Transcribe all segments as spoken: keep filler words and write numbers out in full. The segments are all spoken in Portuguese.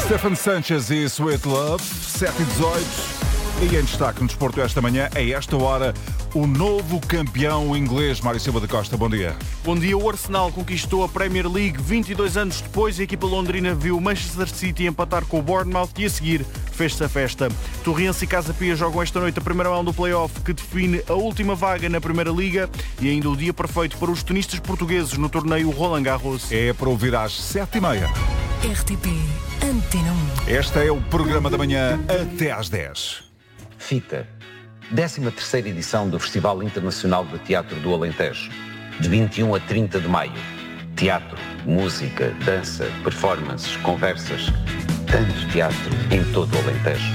Stefan Sanchez e Sweet Love, sete e dezoito. E em destaque no desporto esta manhã, a esta hora, o novo campeão inglês, Mário Silva da Costa. Bom dia. Bom dia. O Arsenal conquistou a Premier League vinte e dois anos depois. A equipa londrina viu o Manchester City empatar com o Bournemouth e a seguir fez-se a festa. Torrense e Casa Pia jogam esta noite a primeira mão do play-off que define a última vaga na Primeira Liga e ainda o dia perfeito para os tenistas portugueses no torneio Roland Garros. É para ouvir às sete e meia. R T P Antena um. Este é o programa da manhã até às dez. Fita, décima terceira edição do Festival Internacional de Teatro do Alentejo, de vinte e um a trinta de maio. Teatro, música, dança, performances, conversas, tanto teatro em todo o Alentejo.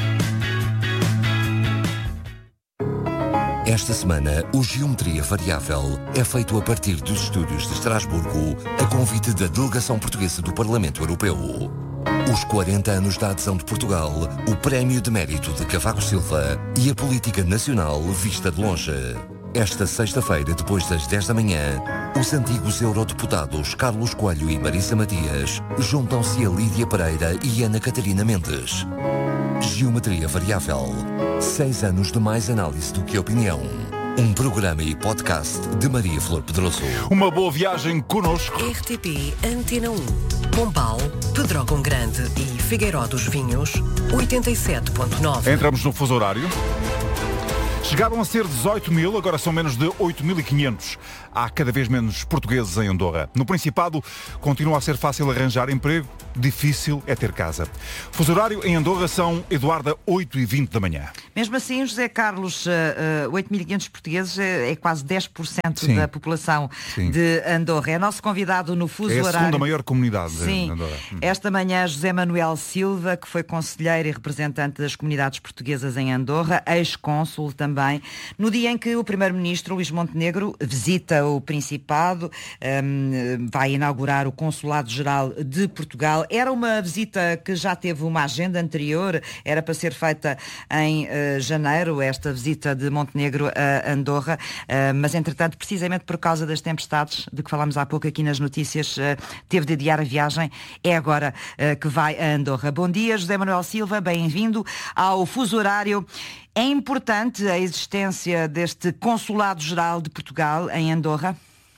Esta semana, o Geometria Variável é feito a partir dos estúdios de Estrasburgo, a convite da Delegação Portuguesa do Parlamento Europeu. Os quarenta anos da adesão de Portugal, o Prémio de Mérito de Cavaco Silva e a política nacional vista de longe. Esta sexta-feira, depois das dez da manhã, os antigos eurodeputados Carlos Coelho e Marisa Matias juntam-se a Lídia Pereira e Ana Catarina Mendes. Geometria Variável. Seis anos de mais análise do que opinião. Um programa e podcast de Maria Flor Pedroso. Uma boa viagem connosco. R T P Antena um. Pombal, Pedrógão Grande e Figueiró dos Vinhos, oitenta e sete ponto nove. Entramos no fuso horário. Chegaram a ser dezoito mil, agora são menos de oito mil e quinhentos. Há cada vez menos portugueses em Andorra. No Principado, continua a ser fácil arranjar emprego, difícil é ter casa. Fuso horário em Andorra são, Eduarda, oito e vinte da manhã. Mesmo assim, José Carlos, oito mil e quinhentos portugueses é quase dez por cento Sim. da população Sim. de Andorra. É nosso convidado no fuso É a horário. segunda maior comunidade Sim. de Andorra. Hum. Esta manhã, José Manuel Silva, que foi conselheiro e representante das comunidades portuguesas em Andorra, ex-cônsul também, no dia em que o primeiro-ministro Luís Montenegro visita o Principado, um, vai inaugurar o Consulado-Geral de Portugal. Era uma visita que já teve uma agenda anterior, era para ser feita em uh, janeiro, esta visita de Montenegro a Andorra, uh, mas entretanto, precisamente por causa das tempestades, de que falámos há pouco aqui nas notícias, uh, teve de adiar a viagem. É agora uh, que vai a Andorra. Bom dia, José Manuel Silva, bem-vindo ao fuso horário. É importante a existência deste Consulado-Geral de Portugal em Andorra?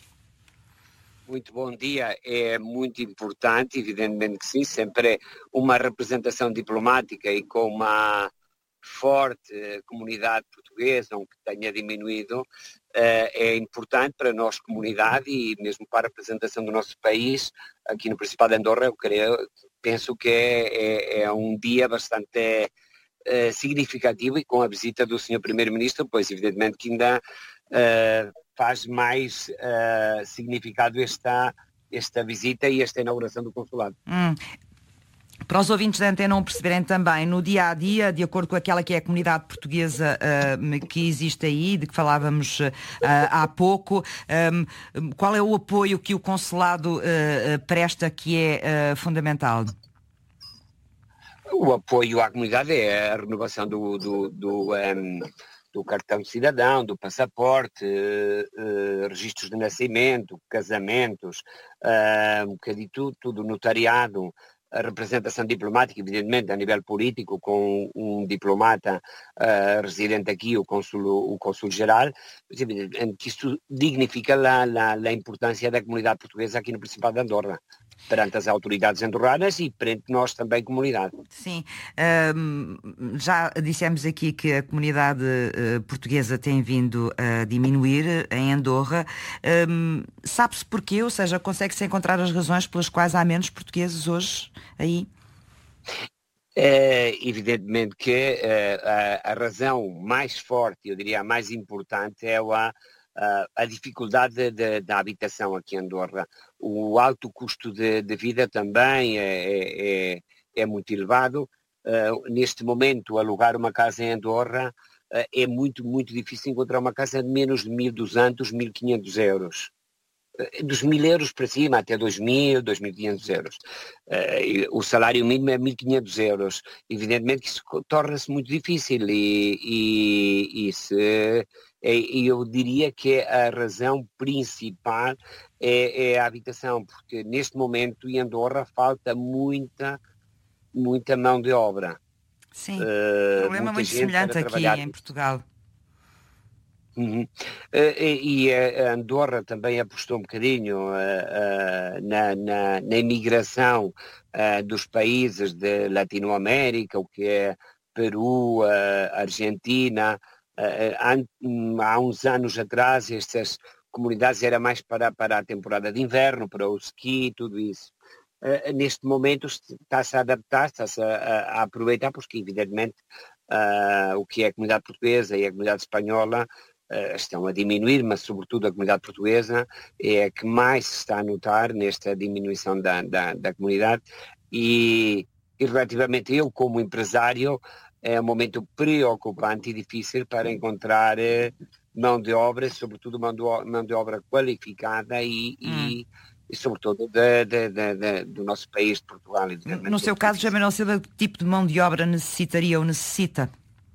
Muito bom dia, é muito importante, evidentemente que sim, sempre uma representação diplomática e com uma forte comunidade portuguesa, um que tenha diminuído, é importante para a nossa comunidade e mesmo para a representação do nosso país aqui no Principado de Andorra. Eu creio, penso que é, é, é um dia bastante Uh, significativo e com a visita do senhor Primeiro-Ministro, pois evidentemente que ainda uh, faz mais uh, significado esta, esta visita e esta inauguração do consulado. Hum. Para os ouvintes da Antena um perceberem também, no dia-a-dia, de acordo com aquela que é a comunidade portuguesa uh, que existe aí, de que falávamos uh, há pouco, um, qual é o apoio que o consulado uh, presta que é uh, fundamental? O apoio à comunidade é a renovação do, do, do, um, do cartão de cidadão, do passaporte, uh, uh, registros de nascimento, casamentos, uh, um bocadinho tudo, tudo notariado, a representação diplomática, evidentemente, a nível político, com um diplomata uh, residente aqui, o cônsul, o cônsul-geral, que isto dignifica a, a, a importância da comunidade portuguesa aqui no Principado de Andorra, perante as autoridades andorranas e perante nós também, comunidade. Sim, um, já dissemos aqui que a comunidade uh, portuguesa tem vindo a diminuir em Andorra. Um, sabe-se porquê? Ou seja, consegue-se encontrar as razões pelas quais há menos portugueses hoje aí? É, evidentemente que uh, a, a razão mais forte, eu diria a mais importante, é a Uh, a dificuldade da habitação aqui em Andorra. O alto custo de, de vida também é, é, é muito elevado. Uh, neste momento, alugar uma casa em Andorra uh, é muito, muito difícil encontrar uma casa de menos de mil e duzentos, mil e quinhentos euros. Uh, dos mil euros para cima, até dois mil, dois mil e quinhentos euros. Uh, o salário mínimo é mil e quinhentos euros. Evidentemente que isso torna-se muito difícil e, e, e se... E eu diria que a razão principal é, é a habitação, porque neste momento em Andorra falta muita muita mão de obra. Sim, uh, problema muito semelhante aqui em Portugal. Uhum. Uh, e, e a Andorra também apostou um bocadinho uh, uh, na, na, na imigração uh, dos países de Latinoamérica, o que é Peru, uh, Argentina. Uh, há, há uns anos atrás estas comunidades eram mais para, para a temporada de inverno, para o ski, tudo isso. Uh, neste momento está-se a adaptar, está-se a, a, a aproveitar, porque evidentemente uh, o que é a comunidade portuguesa e a comunidade espanhola uh, estão a diminuir, mas sobretudo a comunidade portuguesa é a que mais se está a notar nesta diminuição da, da, da comunidade e, e relativamente eu como empresário é um momento preocupante e difícil para encontrar uh, mão de obra, sobretudo mão de, mão de obra qualificada e, hum. e e sobretudo de, de, de, de, do nosso país, de Portugal. No seu caso, José Manuel Silva, que tipo de mão de obra necessitaria ou necessita?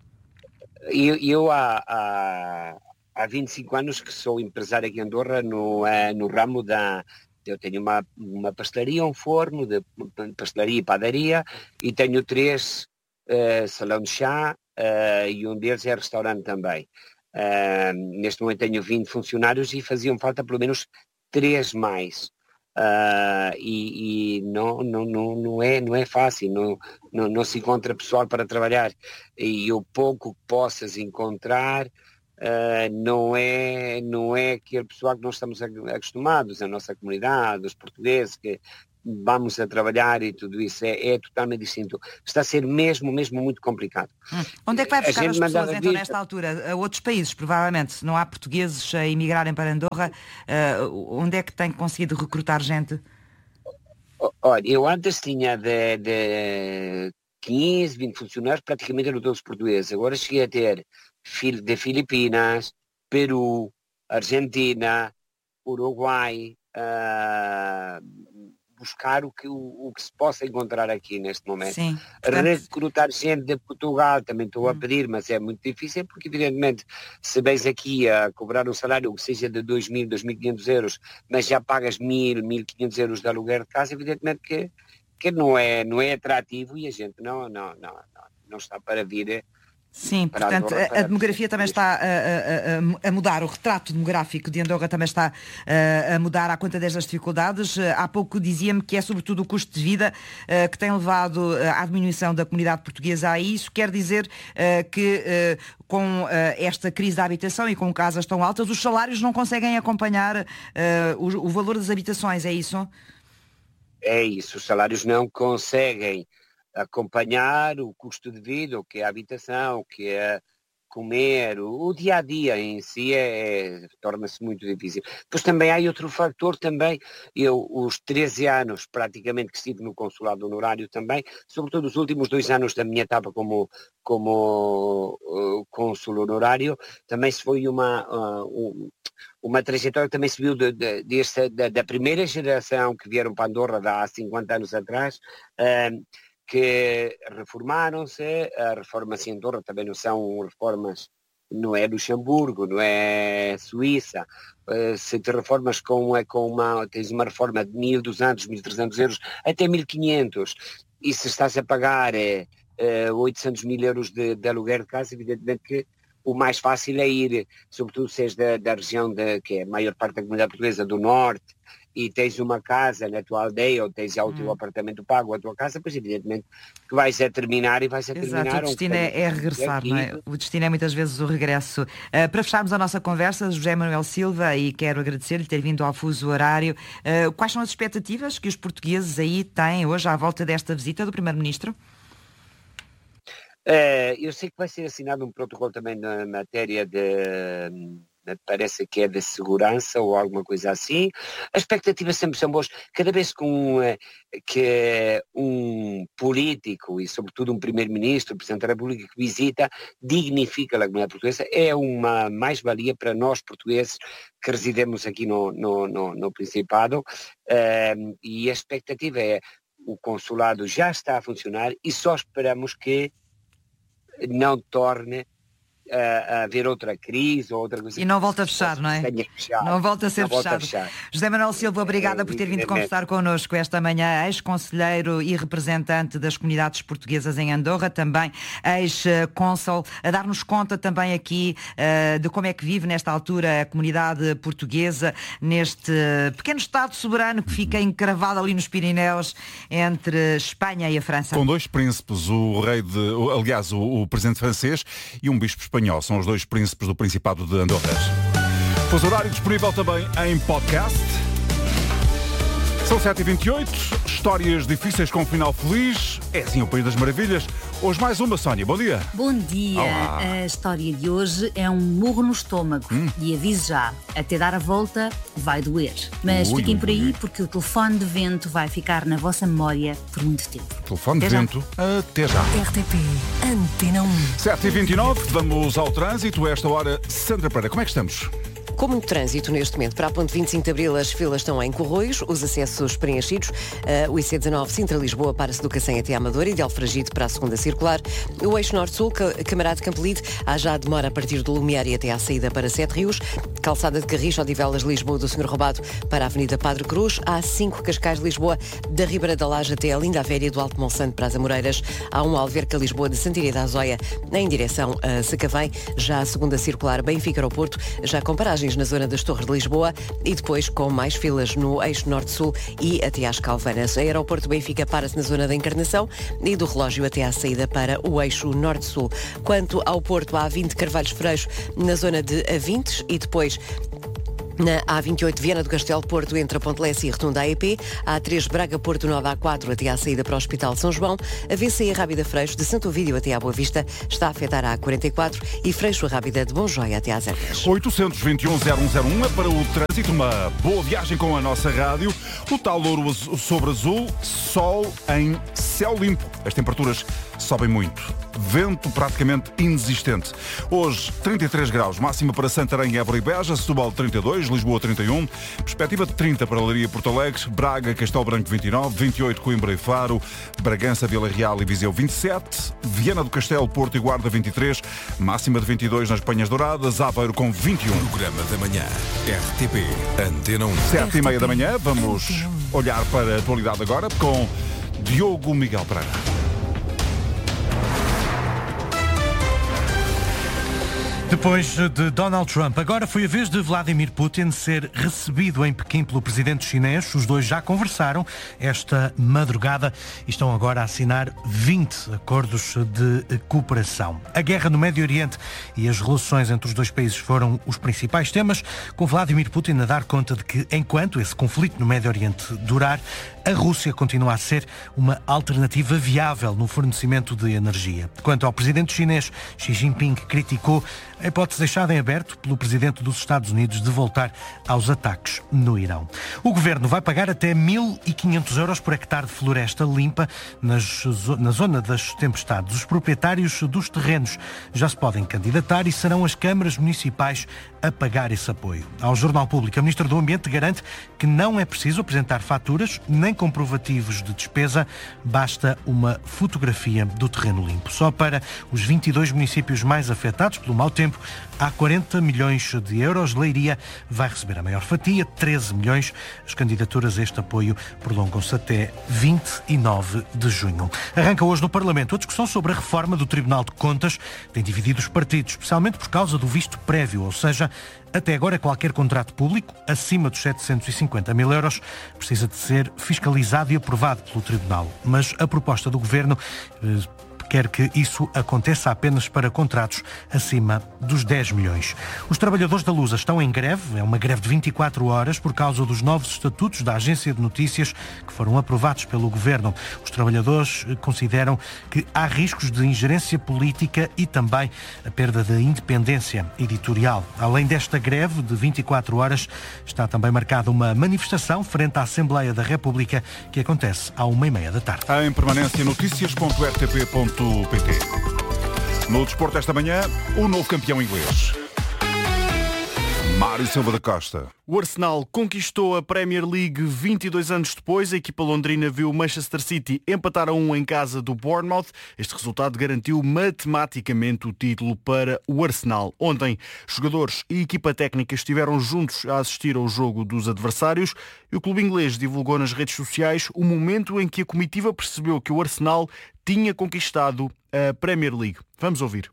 Eu, eu há, há, há vinte e cinco anos que sou empresário aqui em Andorra no, no ramo da... Eu tenho uma, uma pastelaria, um forno de pastelaria e padaria e tenho três uh, salão de chá uh, e um deles é restaurante também. Uh, neste momento tenho vinte funcionários e faziam falta pelo menos três mais. Uh, e, e não, não, não, não, é, não é fácil, não, não, não se encontra pessoal para trabalhar e o pouco que possas encontrar uh, não, é, não é aquele pessoal que nós estamos acostumados, a nossa comunidade, os portugueses que vamos a trabalhar e tudo isso é, é totalmente distinto. Está a ser mesmo, mesmo muito complicado. Hum. Onde é que vai buscar as pessoas então nesta altura? A outros países, provavelmente. Se não há portugueses a emigrarem para Andorra, uh, onde é que tem conseguido recrutar gente? Olha, eu antes tinha de, de quinze, vinte funcionários, praticamente eram todos portugueses. Agora cheguei a ter de Filipinas, Peru, Argentina, Uruguai, uh, buscar o que, o, o que se possa encontrar aqui neste momento. Sim, portanto... Recrutar gente de Portugal também estou a pedir, mas é muito difícil porque evidentemente se vens aqui a cobrar um salário que seja de dois mil, dois mil e quinhentos euros, mas já pagas mil, mil e quinhentos euros de aluguer de casa, evidentemente que, que não, é, não é atrativo e a gente não, não, não, não, não está para vir... Sim, portanto, Andorra, a, a demografia também está a, a, a mudar, o retrato demográfico de Andorra também está a, a mudar à conta destas dificuldades. Há pouco dizia-me que é sobretudo o custo de vida uh, que tem levado à diminuição da comunidade portuguesa a isso. Quer dizer uh, que uh, com uh, esta crise da habitação e com casas tão altas, os salários não conseguem acompanhar uh, o, o valor das habitações, é isso? É isso, os salários não conseguem acompanhar o custo de vida, o que é a habitação, o que é comer, o, o dia a dia em si é, é, torna-se muito difícil. Depois também há outro fator também, eu os treze anos praticamente que estive no consulado honorário também, sobretudo os últimos dois anos da minha etapa como, como uh, cônsul honorário, também se foi uma, uh, um, uma trajetória que também se viu de, de, desta, da, da primeira geração que vieram para Andorra há cinquenta anos atrás, uh, que reformaram-se, a reforma em Andorra também não são reformas, não é Luxemburgo, não é Suíça, uh, se te reformas com, com uma, tens uma reforma de mil e duzentos, mil e trezentos euros, até mil e quinhentos, e se estás a pagar é, uh, oitocentos mil euros de, de aluguer de casa, evidentemente que o mais fácil é ir, sobretudo se és da, da região de, que é a maior parte da comunidade portuguesa do norte, e tens uma casa na tua aldeia ou tens já o teu hum. apartamento pago, a tua casa, pois evidentemente que vais a terminar e vais a Exato, terminar... o destino um é, é regressar, não é? O destino é muitas vezes o regresso. Uh, para fecharmos a nossa conversa, José Manuel Silva, e quero agradecer-lhe ter vindo ao Fuso Horário, uh, quais são as expectativas que os portugueses aí têm hoje à volta desta visita do Primeiro-Ministro? Uh, eu sei que vai ser assinado um protocolo também na matéria de... parece que é de segurança ou alguma coisa assim. As expectativas sempre são boas. Cada vez que um, que um político e sobretudo um primeiro-ministro, o Presidente da República que visita, dignifica a comunidade portuguesa, é uma mais-valia para nós portugueses que residemos aqui no, no, no, no Principado, um, e a expectativa é o consulado já está a funcionar e só esperamos que não torne a haver outra crise ou outra coisa. E não volta a fechar, não é? Fechado. Não volta a ser não fechado. A fechar. José Manuel Silva, obrigada é, por ter vindo conversar connosco esta manhã, ex-conselheiro e representante das comunidades portuguesas em Andorra, também ex-cônsul, a dar-nos conta também aqui uh, de como é que vive nesta altura a comunidade portuguesa, neste pequeno Estado soberano que fica encravado ali nos Pirineus entre Espanha e a França. Com dois príncipes, o rei de, aliás, o, o presidente francês e um bispo espanhol, são os dois príncipes do Principado de Andorra. Pois horário disponível também em podcast. São sete e vinte e oito, histórias difíceis com um final feliz. É assim o País das Maravilhas. Hoje mais uma, Sónia. Bom dia. Bom dia. Olá. A história de hoje é um murro no estômago. Hum. E aviso já, até dar a volta vai doer. Mas ui, fiquem ui, por aí ui. porque o telefone de vento vai ficar na vossa memória por muito tempo. Telefone até de já. vento, até já. R T P, Antena um. sete e vinte e nove, vamos ao trânsito. A esta hora, Sandra Pereira, como é que estamos? Com muito trânsito neste momento, para a ponte vinte e cinco de Abril as filas estão em Corroios, os acessos preenchidos. Uh, o I C dezanove Sintra-Lisboa para-se do Cacém até Amadora e de Alfragide para a segunda circular. O eixo Norte-Sul, Camarado Campolide, há já demora a partir do Lumiar e até à saída para Sete Rios. Calçada de Carris, Odivelas, Lisboa do Senhor Roubado para a Avenida Padre Cruz. Há cinco Cascais de Lisboa, da Ribeira da Laje até a Linda Velha do Alto Monsanto para as Amoreiras. Há um Alverca Lisboa de Santiré da Azóia em direção a Sacavém. Já a segunda circular Benfica ao Porto, já com paragens na zona das Torres de Lisboa e depois com mais filas no eixo Norte-Sul e até às Calvanas. A Aeroporto Benfica para-se na zona da Encarnação e do Relógio até à saída para o eixo Norte-Sul. Quanto ao Porto, há A vinte Carvalhos Freixo na zona de Avintes e depois na A vinte e oito Viana do Castelo Porto entre a Ponte Lessa e Rotunda A E P, a A três Braga Porto Nova A quatro até à saída para o Hospital São João, a V C E Rábida Freixo de Santo Ovídio até à Boa Vista está a afetar a A quarenta e quatro e Freixo Rábida de Bom Joia até às Antas. oitocentos e vinte e um, zero um zero um é para o trânsito, uma boa viagem com a nossa rádio. O tal louro sobre azul, sol em céu limpo. As temperaturas sobem muito. Vento praticamente inexistente. Hoje, trinta e três graus, máxima para Santarém, Évora e Beja, Setúbal trinta e dois, Lisboa trinta e um, perspectiva de trinta para Leiria e Porto Alegre, Braga, Castelo Branco vinte e nove, vinte e oito Coimbra e Faro, Bragança, Vila Real e Viseu vinte e sete, Viana do Castelo, Porto e Guarda vinte e três, máxima de vinte e dois nas Penhas Douradas, Aveiro com vinte e um. Programa da manhã, R T P, Antena um. Sete e meia da manhã, vamos olhar para a atualidade agora com Diogo Miguel Pereira. Depois de Donald Trump, agora foi a vez de Vladimir Putin ser recebido em Pequim pelo presidente chinês. Os dois já conversaram esta madrugada e estão agora a assinar vinte acordos de cooperação. A guerra no Médio Oriente e as relações entre os dois países foram os principais temas, com Vladimir Putin a dar conta de que, enquanto esse conflito no Médio Oriente durar, a Rússia continua a ser uma alternativa viável no fornecimento de energia. Quanto ao presidente chinês, Xi Jinping criticou a hipótese deixada em aberto pelo presidente dos Estados Unidos de voltar aos ataques no Irão. O governo vai pagar até mil e quinhentos euros por hectare de floresta limpa nas, na zona das tempestades. Os proprietários dos terrenos já se podem candidatar e serão as câmaras municipais a pagar esse apoio. Ao Jornal Público, a Ministra do Ambiente garante que não é preciso apresentar faturas nem comprovativos de despesa, basta uma fotografia do terreno limpo. Só para os vinte e dois municípios mais afetados pelo mau tempo, há quarenta milhões de euros. Leiria vai receber a maior fatia, treze milhões. As candidaturas a este apoio prolongam-se até vinte e nove de junho. Arranca hoje no Parlamento a discussão sobre a reforma do Tribunal de Contas. Tem dividido os partidos, especialmente por causa do visto prévio, ou seja, até agora qualquer contrato público acima dos setecentos e cinquenta mil euros precisa de ser fiscalizado e aprovado pelo Tribunal. Mas a proposta do Governo eh, quer que isso aconteça apenas para contratos acima dos dez milhões. Os trabalhadores da Lusa estão em greve, é uma greve de vinte e quatro horas por causa dos novos estatutos da Agência de Notícias que foram aprovados pelo Governo. Os trabalhadores consideram que há riscos de ingerência política e também a perda de independência editorial. Além desta greve de vinte e quatro horas, está também marcada uma manifestação frente à Assembleia da República que acontece à uma e meia da tarde. Em permanência, notícias ponto r t p ponto p t. No desporto esta manhã, o novo campeão inglês. Mário Silva da Costa. O Arsenal conquistou a Premier League vinte e dois anos depois. A equipa londrina viu o Manchester City empatar a um em casa do Bournemouth. Este resultado garantiu matematicamente o título para o Arsenal. Ontem, jogadores e equipa técnica estiveram juntos a assistir ao jogo dos adversários e o clube inglês divulgou nas redes sociais o momento em que a comitiva percebeu que o Arsenal tinha conquistado a Premier League. Vamos ouvir.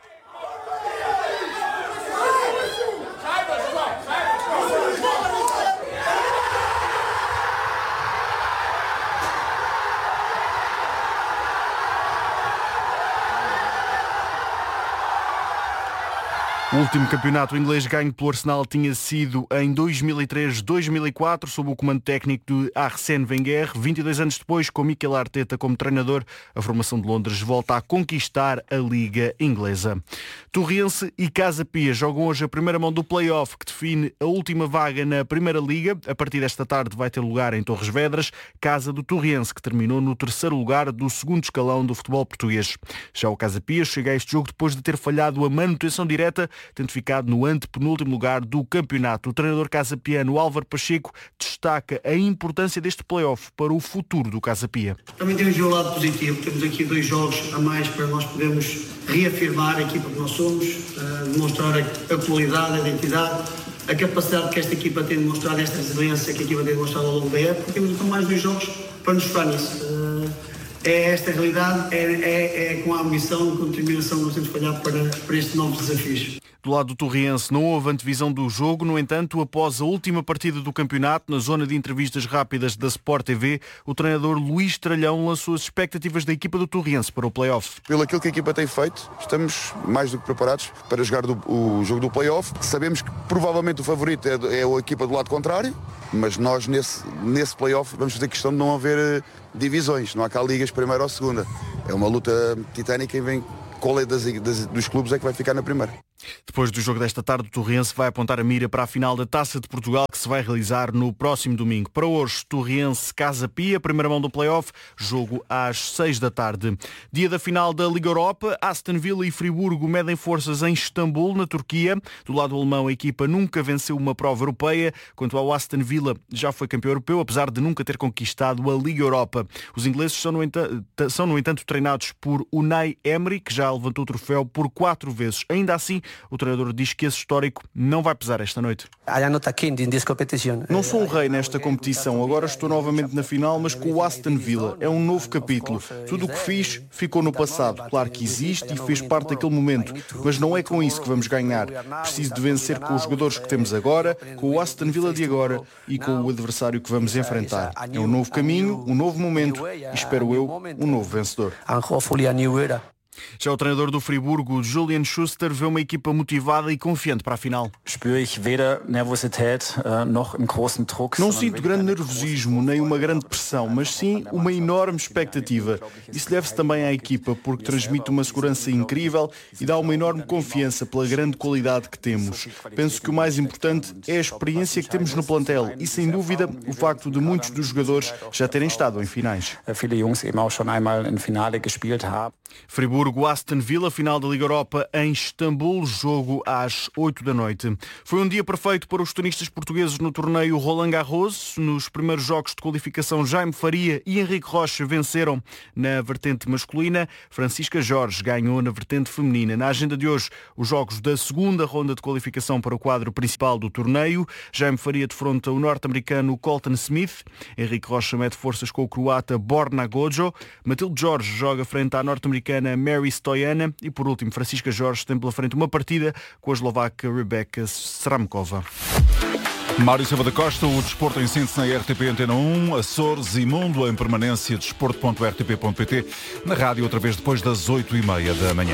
O último campeonato inglês ganho pelo Arsenal tinha sido em dois mil e três dois mil e quatro, sob o comando técnico de Arsène Wenger. vinte e dois anos depois, com Mikel Arteta como treinador, a formação de Londres volta a conquistar a Liga Inglesa. Torriense e Casa Pia jogam hoje a primeira mão do play-off que define a última vaga na Primeira Liga. A partir desta tarde vai ter lugar em Torres Vedras, casa do Torriense, que terminou no terceiro lugar do segundo escalão do futebol português. Já o Casa Pia chega a este jogo depois de ter falhado a manutenção direta, tendo ficado no antepenúltimo lugar do campeonato. O treinador casapiano Álvaro Pacheco destaca a importância deste play-off para o futuro do Casa Pia. Também temos o lado positivo, temos aqui dois jogos a mais para nós podermos reafirmar a equipa que nós somos, demonstrar a qualidade, a identidade, a capacidade que esta equipa tem de mostrar, esta resiliência que a equipa tem de mostrar ao longo da época. Temos então mais dois jogos para nos focar nisso. É esta realidade, é, é, é com a ambição e com a determinação que nós temos que olhar para, para estes novos desafios. Do lado do Torriense não houve antevisão do jogo, no entanto, após a última partida do campeonato, na zona de entrevistas rápidas da Sport T V, o treinador Luís Tralhão lançou as expectativas da equipa do Torriense para o play-off. Pelo aquilo que a equipa tem feito, estamos mais do que preparados para jogar do, o jogo do play-off. Sabemos que provavelmente o favorito é, é a equipa do lado contrário, mas nós nesse, nesse play-off vamos fazer questão de não haver divisões, não há cá ligas primeira ou segunda. É uma luta titânica e vem qual é das, das, dos clubes é que vai ficar na primeira. Depois do jogo desta tarde, o Torriense vai apontar a mira para a final da Taça de Portugal, que se vai realizar no próximo domingo. Para hoje, Torriense Casa Pia, primeira mão do play-off, jogo às seis da tarde. Dia da final da Liga Europa, Aston Villa e Friburgo medem forças em Istambul, na Turquia. Do lado alemão, a equipa nunca venceu uma prova europeia. Quanto ao Aston Villa, já foi campeão europeu, apesar de nunca ter conquistado a Liga Europa. Os ingleses são, no entanto, são, no entanto, treinados por Unai Emery, que já levantou o troféu por quatro vezes. Ainda assim, o treinador diz que esse histórico não vai pesar esta noite. Não sou um rei nesta competição, agora estou novamente na final, mas com o Aston Villa. É um novo capítulo. Tudo o que fiz ficou no passado. Claro que existe e fez parte daquele momento, mas não é com isso que vamos ganhar. Preciso de vencer com os jogadores que temos agora, com o Aston Villa de agora e com o adversário que vamos enfrentar. É um novo caminho, um novo momento e, espero eu, um novo vencedor. Já o treinador do Friburgo, Julian Schuster, vê uma equipa motivada e confiante para a final. Não sinto grande nervosismo nem uma grande pressão, mas sim uma enorme expectativa. Isso deve-se também à equipa, porque transmite uma segurança incrível e dá uma enorme confiança pela grande qualidade que temos. Penso que o mais importante é a experiência que temos no plantel e, sem dúvida, o facto de muitos dos jogadores já terem estado em finais. Friburgo, Aston Villa, final da Liga Europa em Istambul, jogo às oito da noite. Foi um dia perfeito para os tenistas portugueses no torneio Roland Garros. Nos primeiros jogos de qualificação, Jaime Faria e Henrique Rocha venceram na vertente masculina. Francisca Jorge ganhou na vertente feminina. Na agenda de hoje, os jogos da segunda ronda de qualificação para o quadro principal do torneio. Jaime Faria defronta o norte-americano Colton Smith. Henrique Rocha mete forças com o croata Borna Gojo. Matilde Jorge joga frente à norte-americana Mary Stoyana e, por último, Francisca Jorge tem pela frente uma partida com a eslovaca Rebecca Sramkova. Mário Silva da Costa, o desporto em síntese na R T P Antena um, Açores e Mundo em permanência, desporto ponto r t p ponto p t, na rádio outra vez depois das oito e meia da manhã.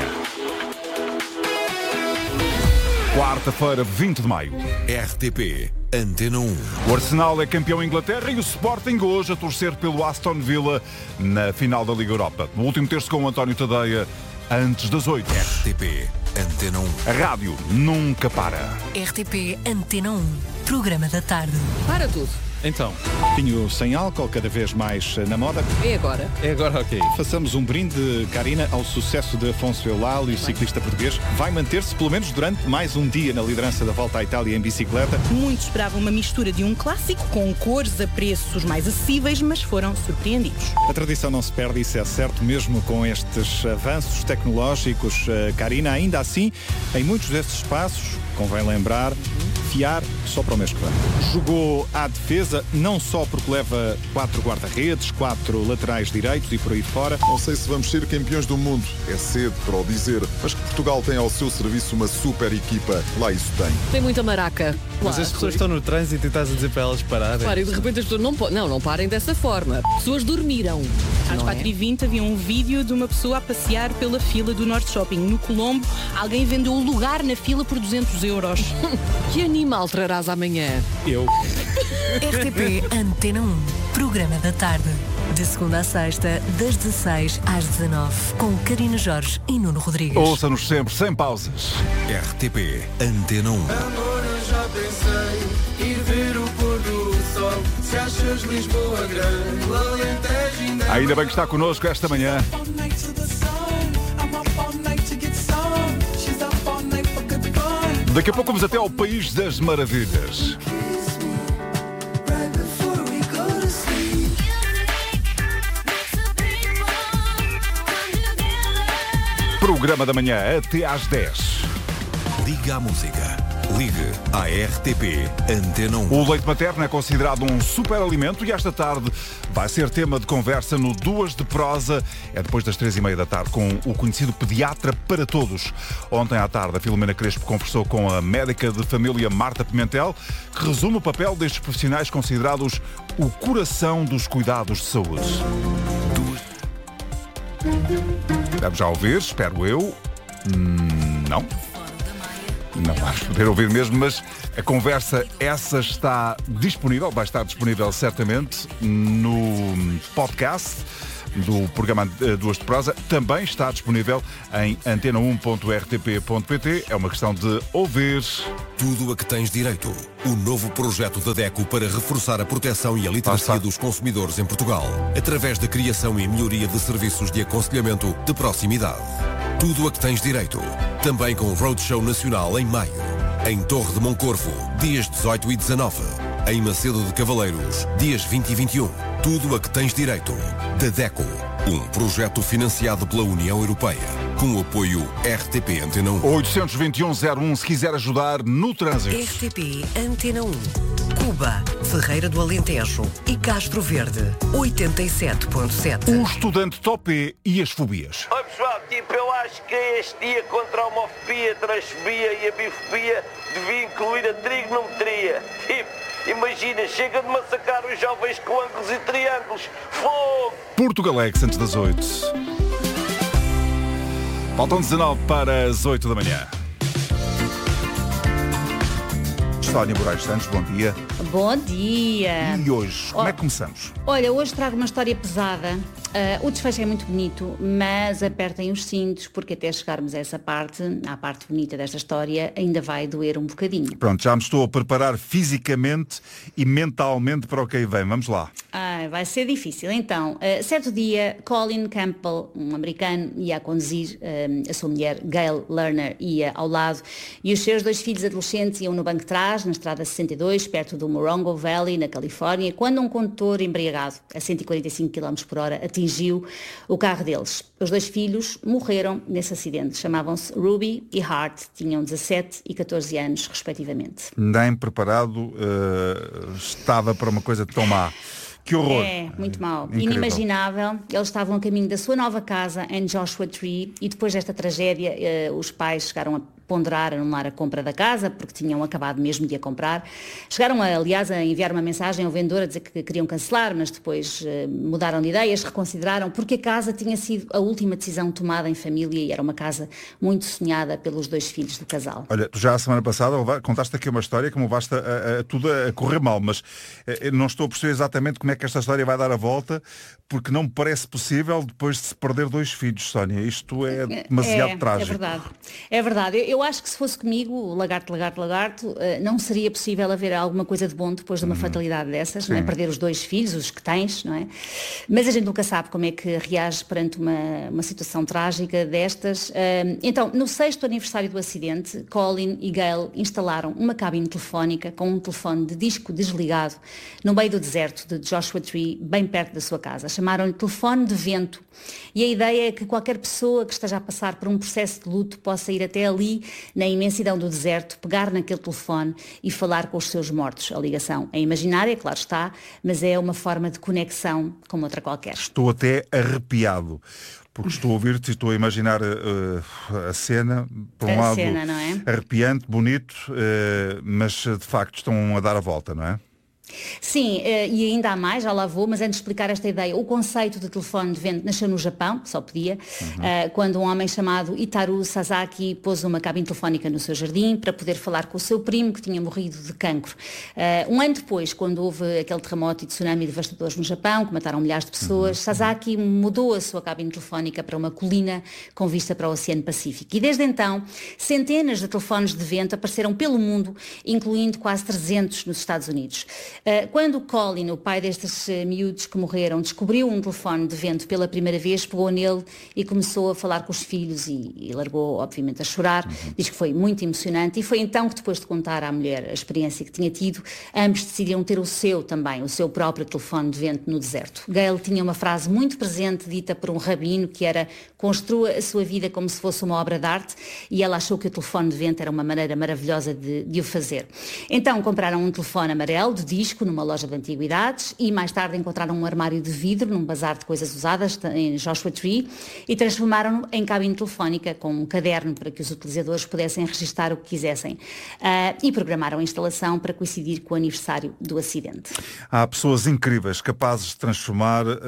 Quarta-feira, vinte de maio. R T P Antena um. O Arsenal é campeão em Inglaterra e o Sporting hoje a torcer pelo Aston Villa na final da Liga Europa. O último terço com o António Tadeia, antes das oito. R T P Antena um. A rádio nunca para. R T P Antena um. Programa da tarde. Para tudo. Então. Vinho sem álcool, cada vez mais na moda. É agora. É agora, ok. Façamos um brinde, Karina, ao sucesso de Afonso Eulálio, o ciclista português. Vai manter-se pelo menos durante mais um dia na liderança da Volta à Itália em bicicleta. Muitos esperavam uma mistura de um clássico com cores a preços mais acessíveis, mas foram surpreendidos. A tradição não se perde, isso é certo, mesmo com estes avanços tecnológicos. Karina, ainda assim, em muitos destes espaços, convém lembrar, fiar só para o mês que vem. Jogou à defesa, não só porque leva quatro guarda-redes, quatro laterais direitos e por aí fora. Não sei se vamos ser campeões do mundo, é cedo para o dizer, mas que Portugal tem ao seu serviço uma super equipa, lá isso tem. Tem muita maraca. Mas Claro. as pessoas estão no trânsito e estás a dizer para elas pararem. Claro, e de repente as pessoas não, po- não, não parem dessa forma. As pessoas dormiram. Às não quatro e é? vinte havia um vídeo de uma pessoa a passear pela fila do Norte Shopping. No Colombo, alguém vendeu o lugar na fila por duzentos euros. Que animal trarás amanhã? Eu. R T P Antena um, programa da tarde. De segunda a sexta, das dezesseis às dezanove, com Karina Jorge e Nuno Rodrigues. Ouça-nos sempre, sem pausas. R T P Antena um. Amor, eu já pensei ir ver o pôr do sol. Se achas Lisboa grande, o Alentejo ainda... Ainda bem que está connosco esta manhã. Daqui a pouco vamos até ao País das Maravilhas. Programa da manhã até às dez. Liga à música. Ligue à R T P Antena um. O leite materno é considerado um superalimento e esta tarde vai ser tema de conversa no Duas de Prosa. É depois das três e meia da tarde com o conhecido pediatra para todos. Ontem à tarde a Filomena Crespo conversou com a médica de família Marta Pimentel, que resume o papel destes profissionais considerados o coração dos cuidados de saúde. Deve já ouvir, espero eu. Hum, não. Não vais poder ouvir mesmo, mas a conversa essa está disponível, vai estar disponível certamente no podcast do programa Duas de Prosa. Também está disponível em antena um ponto r t p ponto p t. É uma questão de ouvir. Tudo a que tens direito. O novo projeto da DECO para reforçar a proteção e a literacia dos consumidores em Portugal, através da criação e melhoria de serviços de aconselhamento de proximidade. Tudo a que tens direito. Também com Roadshow Nacional em maio. Em Torre de Moncorvo, dias dezoito e dezanove. Em Macedo de Cavaleiros, dias vinte e vinte e um. Tudo a que tens direito. Da DECO. Um projeto financiado pela União Europeia. Com o apoio R T P Antena um. oitocentos e vinte e um zero um se quiser ajudar no trânsito. R T P Antena um. Cuba, Ferreira do Alentejo e Castro Verde, oitenta e sete ponto sete. O estudante Topé e as fobias. Oi pessoal, tipo, eu acho que este dia contra a homofobia, transfobia e a bifobia devia incluir a trigonometria. Tipo, imagina, chega de massacrar os jovens com ângulos e triângulos. Fogo! Portugalex antes das oito. Faltam dezanove para as oito da manhã. Sónia Moraes Santos, bom dia. Bom dia. E hoje, como Oh, é que começamos? Olha, hoje trago uma história pesada. Uh, o desfecho é muito bonito, mas apertem os cintos, porque até chegarmos a essa parte, à parte bonita desta história, ainda vai doer um bocadinho. Pronto, já me estou a preparar fisicamente e mentalmente para o que aí vem. Vamos lá. Ah, vai ser difícil. Então, uh, certo dia, Colin Campbell, um americano, ia a conduzir, uh, a sua mulher, Gail Lerner, ia ao lado, e os seus dois filhos adolescentes iam no banco de trás, na estrada sessenta e dois, perto do Morongo Valley, na Califórnia, quando um condutor embriagado, a cento e quarenta e cinco quilómetros por hora, atingiu o carro deles. Os dois filhos morreram nesse acidente. Chamavam-se Ruby e Hart, tinham dezassete e catorze anos, respectivamente. Nem preparado uh, estava para uma coisa tão má. Que horror. É, muito mal. Incrível. Inimaginável. Eles estavam a caminho da sua nova casa em Joshua Tree e depois desta tragédia eh, os pais chegaram a ponderar, anular a compra da casa, porque tinham acabado mesmo de a comprar. Chegaram, a, aliás, a enviar uma mensagem ao vendedor a dizer que queriam cancelar, mas depois eh, mudaram de ideias, reconsideraram, porque a casa tinha sido a última decisão tomada em família e era uma casa muito sonhada pelos dois filhos do casal. Olha, tu já a semana passada contaste aqui uma história que me basta a, a, tudo a correr mal, mas eh, não estou a perceber exatamente como é que esta história vai dar a volta, porque não me parece possível depois de se perder dois filhos, Sónia. Isto é demasiado é, trágico. É verdade. É verdade. Eu, eu acho que se fosse comigo, lagarto, lagarto, lagarto, não seria possível haver alguma coisa de bom depois de uma fatalidade dessas, não é? Perder os dois filhos, os que tens, não é? Mas a gente nunca sabe como é que reage perante uma, uma situação trágica destas. Então, no sexto aniversário do acidente, Colin e Gail instalaram uma cabine telefónica com um telefone de disco desligado no meio do deserto de Joshua Tree, bem perto da sua casa. Chamaram-lhe telefone de vento. E a ideia é que qualquer pessoa que esteja a passar por um processo de luto possa ir até ali, na imensidão do deserto, pegar naquele telefone e falar com os seus mortos. A ligação é imaginária, claro está, mas é uma forma de conexão como outra qualquer. Estou até arrepiado, porque estou a ouvir-te e estou a imaginar uh, a cena, por um a lado cena, não é? arrepiante, bonito, uh, mas de facto estão a dar a volta, não é? Sim, e ainda há mais, já lá vou, mas antes de explicar esta ideia, o conceito de telefone de vento nasceu no Japão, só podia, uhum. quando um homem chamado Itaru Sasaki pôs uma cabine telefónica no seu jardim para poder falar com o seu primo que tinha morrido de cancro. Um ano depois, quando houve aquele terremoto e tsunami devastadores no Japão, que mataram milhares de pessoas, uhum. Sasaki mudou a sua cabine telefónica para uma colina com vista para o Oceano Pacífico. E desde então, centenas de telefones de vento apareceram pelo mundo, incluindo quase trezentos nos Estados Unidos. Quando Colin, o pai destes miúdos que morreram, descobriu um telefone de vento pela primeira vez, pegou nele e começou a falar com os filhos e, e largou, obviamente, a chorar. Uhum. Diz que foi muito emocionante e foi então que, depois de contar à mulher a experiência que tinha tido, ambos decidiram ter o seu também, o seu próprio telefone de vento no deserto. Gail tinha uma frase muito presente, dita por um rabino, que era: construa a sua vida como se fosse uma obra de arte, e ela achou que o telefone de vento era uma maneira maravilhosa de, de o fazer. Então compraram um telefone amarelo de disco numa loja de antiguidades e mais tarde encontraram um armário de vidro num bazar de coisas usadas em Joshua Tree e transformaram-no em cabine telefónica com um caderno para que os utilizadores pudessem registar o que quisessem uh, e programaram a instalação para coincidir com o aniversário do acidente. Há pessoas incríveis capazes de transformar uh,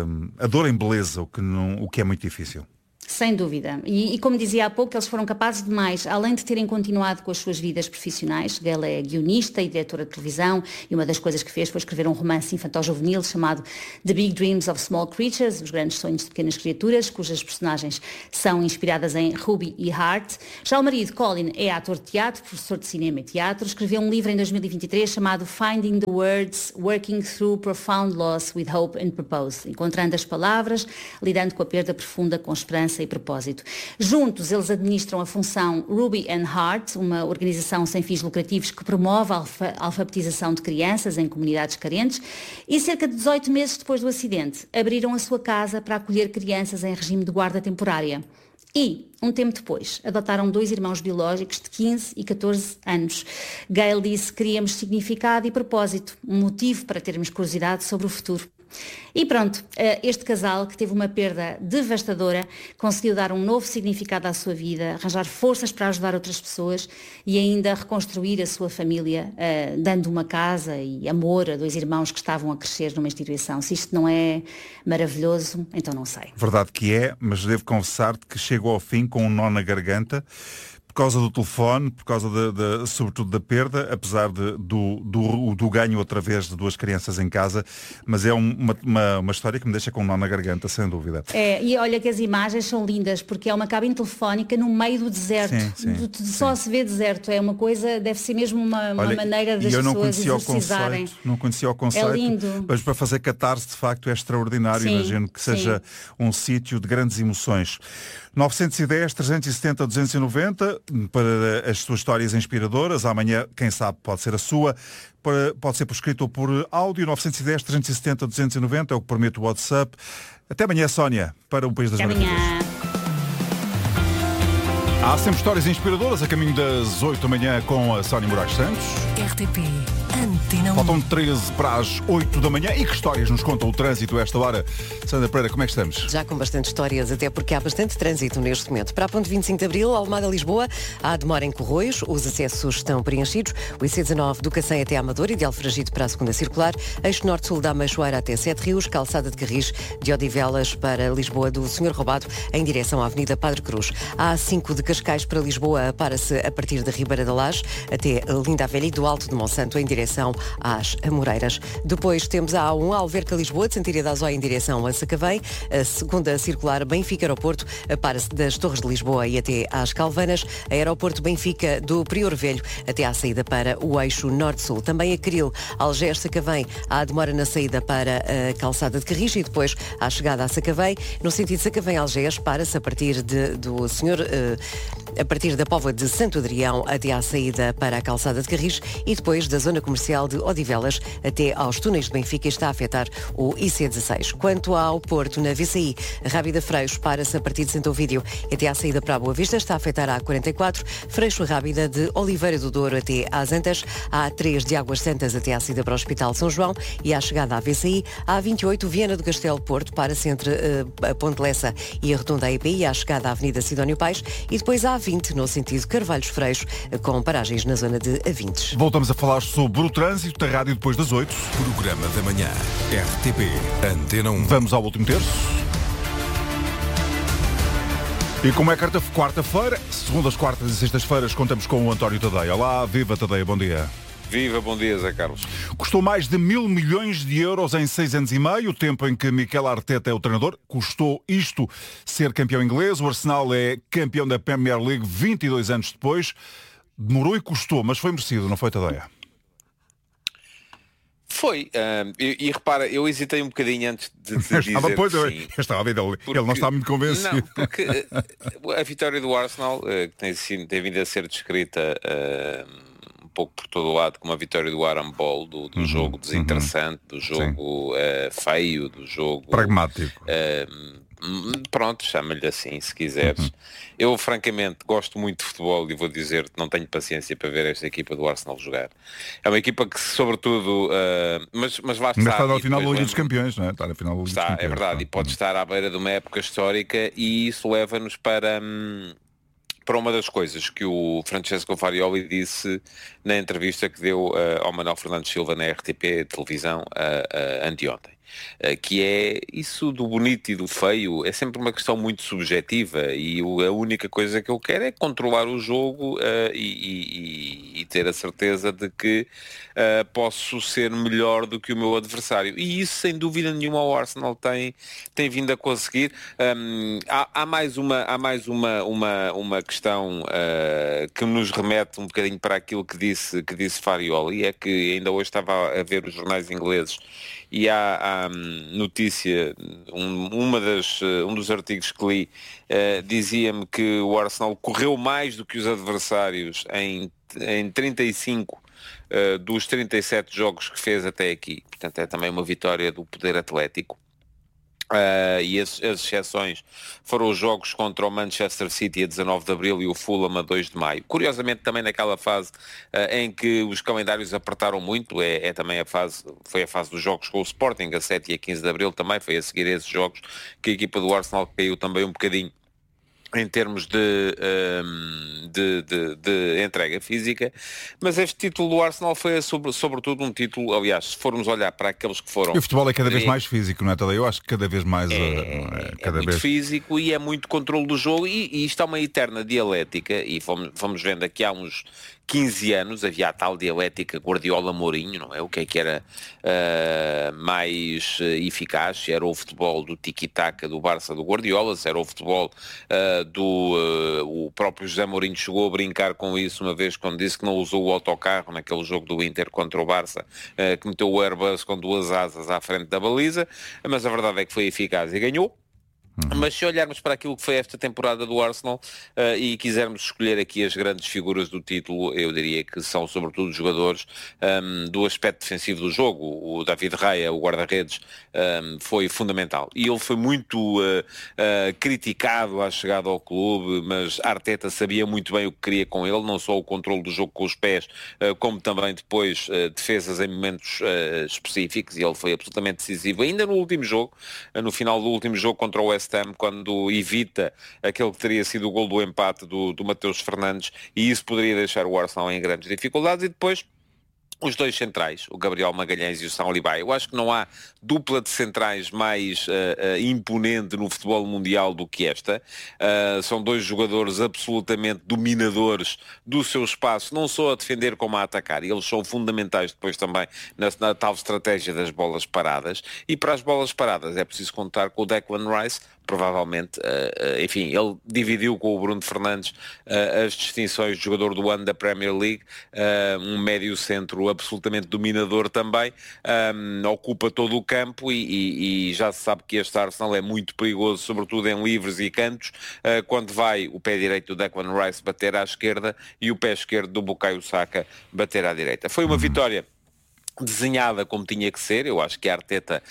a dor em beleza, o que, não, o que é muito difícil. Sem dúvida. E, e como dizia há pouco, eles foram capazes de mais, além de terem continuado com as suas vidas profissionais. Gail é guionista e diretora de televisão e uma das coisas que fez foi escrever um romance infantil-juvenil chamado The Big Dreams of Small Creatures, Os Grandes Sonhos de Pequenas Criaturas, cujas personagens são inspiradas em Ruby e Hart. Já o marido, Colin, é ator de teatro, professor de cinema e teatro, escreveu um livro em dois mil e vinte e três chamado Finding the Words, Working Through Profound Loss with Hope and Purpose, encontrando as palavras, lidando com a perda profunda com esperança e propósito. Juntos, eles administram a função Ruby and Hart, uma organização sem fins lucrativos que promove a alfa- alfabetização de crianças em comunidades carentes, e cerca de dezoito meses depois do acidente, abriram a sua casa para acolher crianças em regime de guarda temporária. E, um tempo depois, adotaram dois irmãos biológicos de quinze e catorze anos. Gail disse que queríamos significado e propósito, um motivo para termos curiosidade sobre o futuro. E pronto, este casal, que teve uma perda devastadora, conseguiu dar um novo significado à sua vida, arranjar forças para ajudar outras pessoas e ainda reconstruir a sua família, dando uma casa e amor a dois irmãos que estavam a crescer numa instituição. Se isto não é maravilhoso, então não sei. Verdade que é, mas devo confessar-te que chego ao fim com um nó na garganta, por causa do telefone, por causa de, de, sobretudo da perda, apesar de, do, do, do ganho outra vez de duas crianças em casa, mas é um, uma, uma, uma história que me deixa com um nó na garganta, sem dúvida. É, e olha que as imagens são lindas, porque é uma cabine telefónica no meio do deserto. Sim, sim, do, de, só sim. se vê deserto, é uma coisa, deve ser mesmo uma, uma olha, maneira das eu não pessoas conhecia exorcizarem. O conceito, não conhecia o conceito, é lindo. Mas para fazer catarse de facto é extraordinário, sim, imagino que sim. seja um sítio de grandes emoções. nove um zero, trezentos e setenta, duzentos e noventa para as suas histórias inspiradoras. Amanhã, quem sabe, pode ser a sua. Para, pode ser por escrito ou por áudio. nove um zero, trezentos e setenta, duzentos e noventa é o que permite o WhatsApp. Até amanhã, Sónia, para o País das Até Maravilhas. Amanhã. Há sempre histórias inspiradoras a caminho das oito da manhã com a Sónia Moraes Santos. R T P Antena um. Faltam treze para as oito da manhã. E que histórias nos conta o trânsito a esta hora? Sandra Pereira, como é que estamos? Já com bastante histórias, até porque há bastante trânsito neste momento. Para a ponte vinte e cinco de Abril, Almada-Lisboa, há demora em Corroios, os acessos estão preenchidos. O I C dezanove do Cacém até Amador e de Alfragide para a segunda circular. Eixo norte-sul da Meixoeira até Sete Rios, calçada de Carris de Odivelas para Lisboa do Senhor Roubado em direção à Avenida Padre Cruz. A A cinco de Cascais para Lisboa para-se a partir de Ribeira da Laje até Linda a Velha e do Alto de Monsanto em direção direção às Amoreiras. Depois temos a A um Alverca-Lisboa, de Santíria da Azóia em direção a Sacavém. A segunda circular Benfica-Aeroporto para das Torres de Lisboa e até às Calvanas. Aeroporto Benfica do Prior Velho até à saída para o eixo Norte-Sul. Também a Caril, Algés-Sacavém, há demora na saída para a calçada de Carris e depois à chegada a Sacavém. No sentido Sacavém-Algés, para-se a partir de, do senhor, uh, a partir da Póvoa de Santo Adrião até à saída para a calçada de Carris e depois da zona comercial de Odivelas até aos túneis de Benfica está a afetar o I C dezasseis. Quanto ao Porto, na V C I, Rábida Freixo, para-se a partir de Santo Ovídio até à saída para a Boa Vista, está a afetar a A quarenta e quatro, Freixo Rábida de Oliveira do Douro até às Antas, a A três de Águas Santas até à saída para o Hospital São João e à chegada à V C I, a A vinte e oito Viana do Castelo Porto, para-se entre uh, a Ponte Lessa e a Rotunda A I P I, à chegada à Avenida Sidónio Pais e depois a A vinte no sentido Carvalhos Freixo, com paragens na zona de Avintes. Voltamos a falar sobre o trânsito da rádio depois das oito. Programa da manhã, R T P, Antena um. Vamos ao último terço. E como é quarta-feira, segundas, quartas e sextas-feiras, contamos com o António Tadeia. Olá, viva Tadeia, bom dia. Viva, bom dia, Zé Carlos. Custou mais de mil milhões de euros em seis anos e meio, o tempo em que Mikel Arteta é o treinador. Custou isto ser campeão inglês. O Arsenal é campeão da Premier League vinte e dois anos depois. Demorou e custou, mas foi merecido, não foi, Tadeia? Foi, uh, e, e repara, eu hesitei um bocadinho antes de, de dizer estava, pois, que sim. Eu estava a ver, ele, porque, ele não está muito convencido. Não, porque uh, a vitória do Arsenal, uh, que tem, sido, tem vindo a ser descrita uh, um pouco por todo o lado como a vitória do Aaron Ball, do, do uhum, jogo desinteressante, uhum. do jogo uh, feio, do jogo... pragmático. Uh, Pronto, chama-lhe assim, se quiseres. Uhum. Eu, francamente, gosto muito de futebol e vou dizer que não tenho paciência para ver esta equipa do Arsenal jogar. É uma equipa que, sobretudo... Uh, mas, mas lá está... Mas está na final da Liga dos Campeões, não é? Está na final da Liga está, dos Campeões. É verdade, tá. E pode estar à beira de uma época histórica e isso leva-nos para... Hum, para uma das coisas que o Francesco Farioli disse na entrevista que deu uh, ao Manuel Fernandes Silva na R T P televisão uh, uh, anteontem. Uh, que é isso do bonito e do feio, é sempre uma questão muito subjetiva e o, a única coisa que eu quero é controlar o jogo uh, e, e, e ter a certeza de que uh, posso ser melhor do que o meu adversário. E isso, sem dúvida nenhuma, o Arsenal tem, tem vindo a conseguir. Um, há, há mais uma, há mais uma, uma, uma questão uh, que nos remete um bocadinho para aquilo que disse, que disse Farioli, é que ainda hoje estava a ver os jornais ingleses e há, há notícia, um, uma das, um dos artigos que li uh, dizia-me que o Arsenal correu mais do que os adversários em, em trinta e cinco uh, dos trinta e sete jogos que fez até aqui. Portanto, é também uma vitória do poder atlético. Uh, e as, as exceções foram os jogos contra o Manchester City a dezanove de abril e o Fulham a dois de maio. Curiosamente também naquela fase uh, em que os calendários apertaram muito, é, é também a fase, foi a fase dos jogos com o Sporting a sete e a quinze de abril, também foi a seguir esses jogos que a equipa do Arsenal caiu também um bocadinho em termos de, um, de, de, de entrega física, mas este título do Arsenal foi sobre, sobretudo um título, aliás, se formos olhar para aqueles que foram... E o futebol é cada vez mais físico, não é, Tadeu? Eu acho que cada vez mais... É, é, cada é muito vez... físico e é muito controle do jogo e, e isto é uma eterna dialética e fomos, fomos vendo aqui há uns quinze anos, havia a tal dialética Guardiola-Mourinho, não é? O que é que era uh, mais uh, eficaz? Se era o futebol do tiki-taka do Barça do Guardiola, se era o futebol uh, do... Uh, o próprio José Mourinho chegou a brincar com isso uma vez quando disse que não usou o autocarro naquele jogo do Inter contra o Barça, uh, que meteu o Airbus com duas asas à frente da baliza, mas a verdade é que foi eficaz e ganhou. Mas se olharmos para aquilo que foi esta temporada do Arsenal uh, e quisermos escolher aqui as grandes figuras do título, eu diria que são sobretudo jogadores um, do aspecto defensivo do jogo. O David Raya, o guarda-redes, um, foi fundamental. E ele foi muito uh, uh, criticado à chegada ao clube, mas Arteta sabia muito bem o que queria com ele, não só o controle do jogo com os pés, uh, como também depois uh, defesas em momentos uh, específicos, e ele foi absolutamente decisivo. Ainda no último jogo, uh, no final do último jogo contra o West Ham, quando evita aquele que teria sido o gol do empate do, do Mateus Fernandes, e isso poderia deixar o Arsenal em grandes dificuldades. E depois os dois centrais, o Gabriel Magalhães e o Saliba. Eu acho que não há dupla de centrais mais uh, uh, imponente no futebol mundial do que esta. Uh, são dois jogadores absolutamente dominadores do seu espaço, não só a defender como a atacar. E eles são fundamentais depois também na, na tal estratégia das bolas paradas. E para as bolas paradas é preciso contar com o Declan Rice. Provavelmente, uh, uh, enfim, ele dividiu com o Bruno Fernandes uh, as distinções de jogador do ano da Premier League, uh, um médio centro absolutamente dominador também, um, ocupa todo o campo e, e, e já se sabe que este Arsenal é muito perigoso, sobretudo em livres e cantos, uh, quando vai o pé direito do Declan Rice bater à esquerda e o pé esquerdo do Bukayo Saka bater à direita. Foi uma vitória desenhada como tinha que ser. Eu acho que a Arteta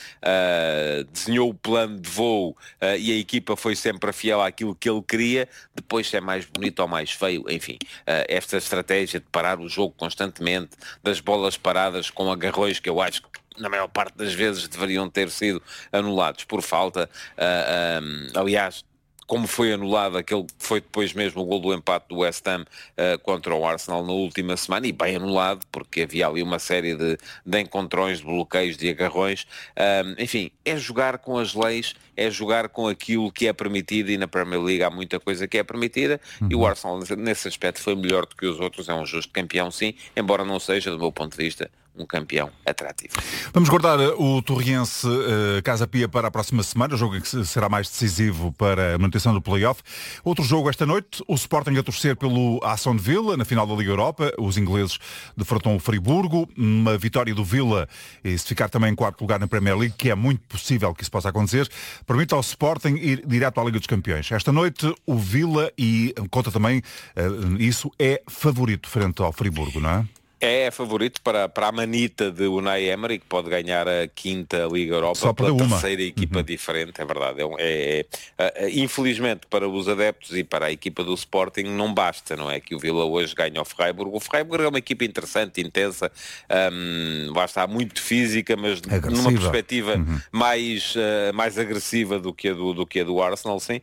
uh, desenhou o plano de voo uh, e a equipa foi sempre fiel àquilo que ele queria. Depois, se é mais bonito ou mais feio, enfim, uh, esta estratégia de parar o jogo constantemente, das bolas paradas com agarrões que eu acho que na maior parte das vezes deveriam ter sido anulados por falta. Uh, um, aliás, como foi anulado aquele que foi depois mesmo o gol do empate do West Ham uh, contra o Arsenal na última semana, e bem anulado, porque havia ali uma série de, de encontrões, de bloqueios, de agarrões. Um, enfim, é jogar com as leis, é jogar com aquilo que é permitido, e na Premier League há muita coisa que é permitida, uhum. e o Arsenal nesse aspecto foi melhor do que os outros, é um justo campeão sim, embora não seja, do meu ponto de vista, um campeão atrativo. Vamos guardar o Torriense uh, Casa Pia para a próxima semana, o jogo que será mais decisivo para a manutenção do play-off. Outro jogo esta noite, o Sporting a torcer pelo Aston Villa, na final da Liga Europa. Os ingleses defrontam o Friburgo. Uma vitória do Villa, e se ficar também em quarto lugar na Premier League, que é muito possível que isso possa acontecer, permite ao Sporting ir direto à Liga dos Campeões. Esta noite o Villa, e conta também, uh, isso é favorito frente ao Friburgo, não é? É favorito para, para a manita de Unai Emery, que pode ganhar a quinta Liga Europa Só pela uma. terceira equipa uhum. diferente, é verdade. É, é, é, é, infelizmente para os adeptos e para a equipa do Sporting não basta, não é? Que o Villa hoje ganhe ao Freiburg. O Freiburg é uma equipa interessante, intensa, um, lá está, muito física, mas agressiva. Numa perspectiva uhum. mais, uh, mais agressiva do que a do, do, que a do Arsenal, sim.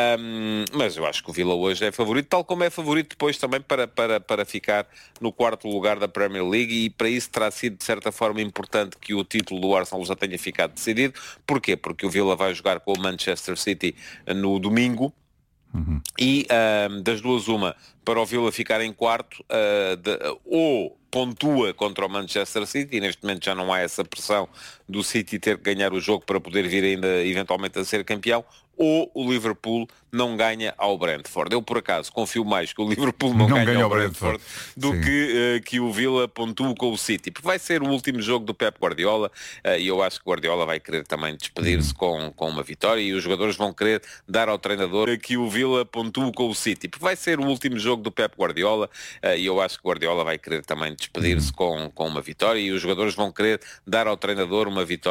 Um, mas eu acho que o Villa hoje é favorito, tal como é favorito depois também para, para, para ficar no quarto lugar da Premier League, e para isso terá sido de certa forma importante que o título do Arsenal já tenha ficado decidido. Porquê? Porque o Villa vai jogar com o Manchester City no domingo. Uhum. E uh, das duas uma, para o Villa ficar em quarto, uh, de, uh, ou pontua contra o Manchester City, e neste momento já não há essa pressão do City ter que ganhar o jogo para poder vir ainda eventualmente a ser campeão, ou o Liverpool não ganha ao Brentford. Eu, por acaso, confio mais que o Liverpool não, não ganha, ganha ao Brentford, Brentford do que, uh, que o Villa pontue com o City, porque vai ser o último jogo do Pep Guardiola, uh, e eu acho que o Guardiola vai querer também despedir-se com, com uma vitória, e os jogadores vão querer dar ao treinador que o Villa pontue com o City, porque vai ser o último jogo do Pep Guardiola, uh, e eu acho que o Guardiola vai querer também despedir-se com, com uma vitória, e os jogadores vão querer dar ao treinador uma vitória.